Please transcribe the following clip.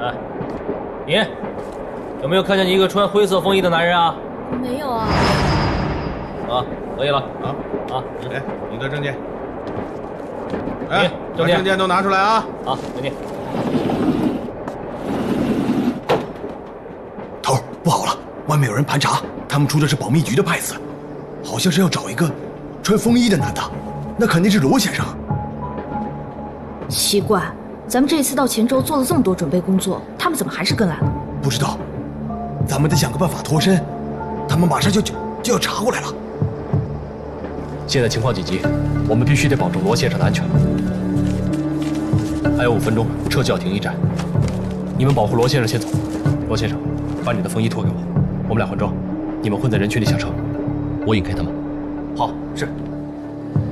哎，你有没有看见一个穿灰色风衣的男人啊？ 没有啊。 啊，可以了。 哎，你的证件。哎， 把证件都拿出来啊！ 好，给你。 头，不好了，外面有人盘查，他们出的是保密局的派子，好像是要找一个穿风衣的男的，那肯定是罗先生。 奇怪，咱们这次到黔州做了这么多准备工作，他们怎么还是跟来了？ 不知道，咱们得想个办法脱身，他们马上就要查过来了。 现在情况紧急，我们必须得保证罗先生的安全。还有5分钟，车就要停一站，你们保护罗先生先走。罗先生，把你的风衣脱给我，我们俩换装，你们混在人群里下车，我引开他们。 好，是。